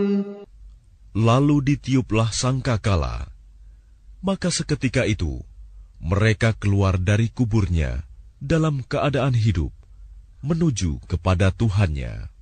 Lalu ditiuplah sangkakala, maka seketika itu mereka keluar dari kuburnya dalam keadaan hidup, menuju kepada Tuhannya.